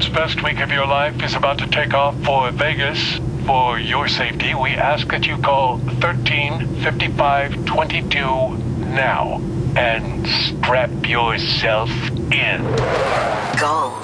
best week of your life is about to take off for Vegas. For your safety, we ask that you call 135522 now and strap yourself in. Go.